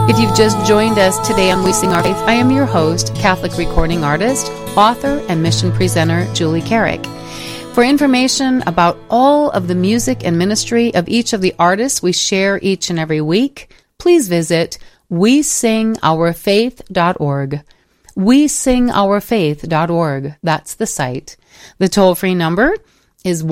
If you've just joined us today on We Sing Our Faith, I am your host, Catholic recording artist, author, and mission presenter, Julie Carrick. For information about all of the music and ministry of each of the artists we share each and every week, please visit wesingourfaith.org. wesingourfaith.org. That's the site. The toll-free number is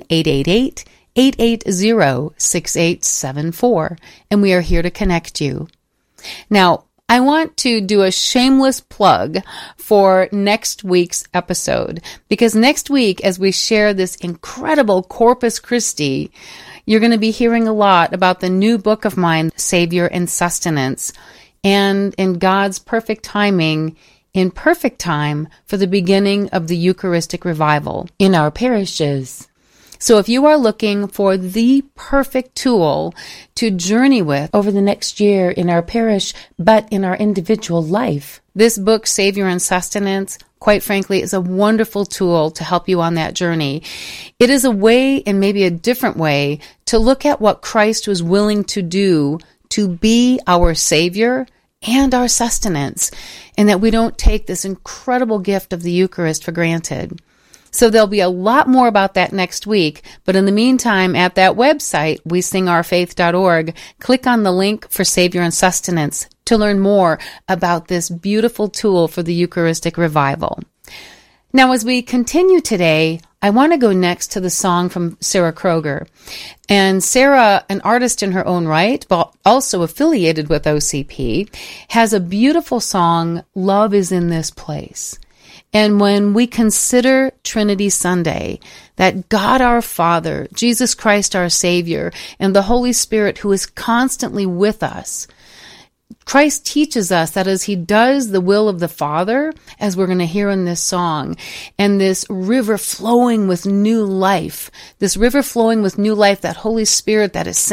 1-888-880-6874, and we are here to connect you. Now, I want to do a shameless plug for next week's episode, because next week, as we share this incredible Corpus Christi, you're going to be hearing a lot about the new book of mine, Savior and Sustenance, and in God's perfect timing, in perfect time for the beginning of the Eucharistic revival in our parishes. So if you are looking for the perfect tool to journey with over the next year in our parish, but in our individual life, this book, Savior and Sustenance, quite frankly, is a wonderful tool to help you on that journey. It is a way, and maybe a different way, to look at what Christ was willing to do to be our Savior and our sustenance, and that we don't take this incredible gift of the Eucharist for granted. So there'll be a lot more about that next week, but in the meantime, at that website, wesingourfaith.org, click on the link for Savior and Sustenance to learn more about this beautiful tool for the Eucharistic revival. Now, as we continue today, I want to go next to the song from Sarah Kroger. And Sarah, an artist in her own right, but also affiliated with OCP, has a beautiful song, Love is in This Place. And when we consider Trinity Sunday, that God our Father, Jesus Christ our Savior, and the Holy Spirit who is constantly with us, Christ teaches us that as he does the will of the Father, as we're going to hear in this song, and this river flowing with new life, that Holy Spirit that is sent